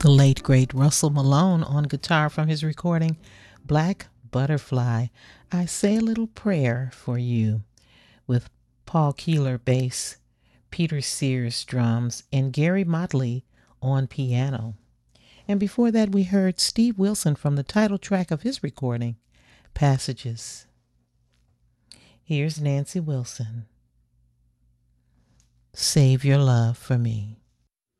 The late great Russell Malone on guitar from his recording Black Butterfly, I Say a Little Prayer for You, with Paul Keeler bass, Peter Sears drums, and Gary Motley on piano. And before that we heard Steve Wilson from the title track of his recording, Passages. Here's Nancy Wilson. Save Your Love for Me.